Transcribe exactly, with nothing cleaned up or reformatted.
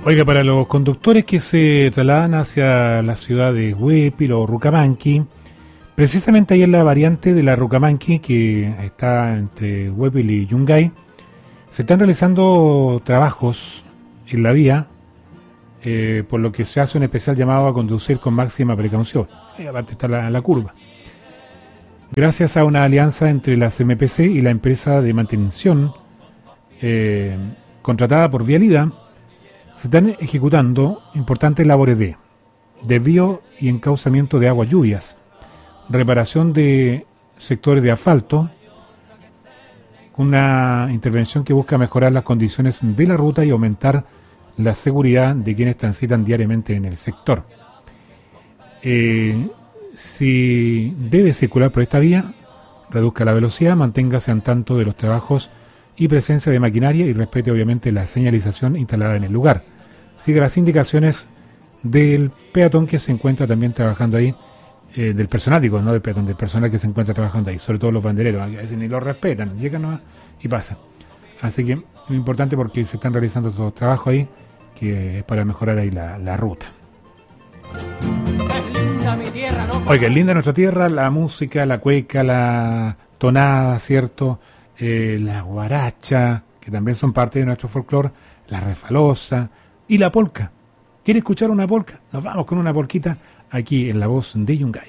Oiga, para los conductores que se trasladan hacia la ciudad de Huépil o Rucamanqui, precisamente ahí en la variante de la Rucamanqui, que está entre Huépil y Yungay, se están realizando trabajos en la vía, eh, por lo que se hace un especial llamado a conducir con máxima precaución. Y aparte está la, la curva. Gracias a una alianza entre la C M P C y la empresa de mantención eh, contratada por Vialidad, se están ejecutando importantes labores de desvío y encauzamiento de aguas lluvias, reparación de sectores de asfalto, una intervención que busca mejorar las condiciones de la ruta y aumentar la seguridad de quienes transitan diariamente en el sector. Eh, si debe circular por esta vía, reduzca la velocidad, manténgase al tanto de los trabajos y presencia de maquinaria y respete obviamente la señalización instalada en el lugar. Siga las indicaciones del peatón que se encuentra también trabajando ahí, eh, del personal, digo, no del peatón, del personal que se encuentra trabajando ahí, sobre todo los bandereros, a veces ni lo respetan, llegan nomás y pasan. Así que muy importante porque se están realizando estos trabajos ahí, que es para mejorar ahí la, la ruta. Es linda mi tierra, ¿no? Oiga, es linda nuestra tierra, la música, la cueca, la tonada, ¿cierto? Eh, la guaracha, que también son parte de nuestro folclore, la refalosa y la polca. ¿Quiere escuchar una polca? Nos vamos con una polquita aquí en la voz de Yungay.